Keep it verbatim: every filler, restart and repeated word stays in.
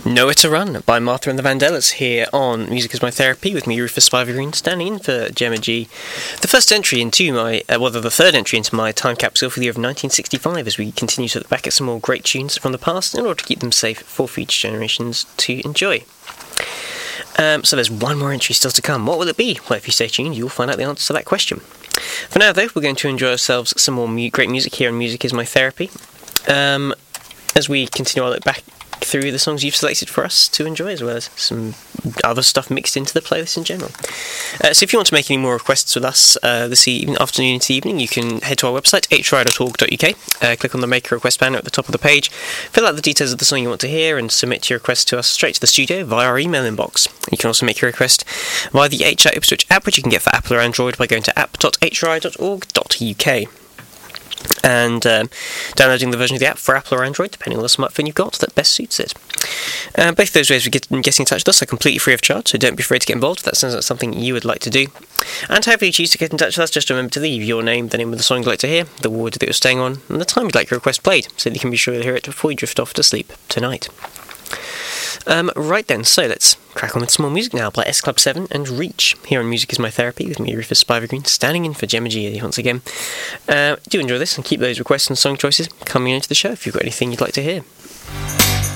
Nowhere to Run by Martha and the Vandellas here on Music is My Therapy with me, Rufus Spiver-Green, standing in for Gemma G. The first entry into my, uh, well, the third entry into my time capsule for the year of nineteen sixty-five as we continue to look back at some more great tunes from the past in order to keep them safe for future generations to enjoy. Um, so there's one more entry still to come. What will it be? Well, if you stay tuned, you'll find out the answer to that question. For now, though, we're going to enjoy ourselves some more mu- great music here on Music is My Therapy. Um, as we continue our look back through the songs you've selected for us to enjoy, as well as some other stuff mixed into the playlist in general. Uh, so if you want to make any more requests with us uh, this evening, afternoon into evening, you can head to our website, h r i dot org dot u k, uh, click on the Make a Request banner at the top of the page, fill out the details of the song you want to hear, and submit your request to us straight to the studio via our email inbox. You can also make your request via the H R Ipswich app, which you can get for Apple or Android by going to app dot h r i dot org dot u k. And um, downloading the version of the app for Apple or Android, depending on the smartphone you've got that best suits it. Uh, both of those ways of get, getting in touch with us are completely free of charge, so don't be afraid to get involved if that sounds like something you would like to do. And however you choose to get in touch with us, just remember to leave your name, the name of the song you'd like to hear, the ward that you're staying on, and the time you'd like your request played, so that you can be sure to hear it before you drift off to sleep tonight. Um, right then, so let's crack on with some more music now by S Club seven and Reach here on Music is My Therapy with me, Rufus Spiver-Green, standing in for Gemma G once again. Uh, do enjoy this and keep those requests and song choices coming into the show if you've got anything you'd like to hear.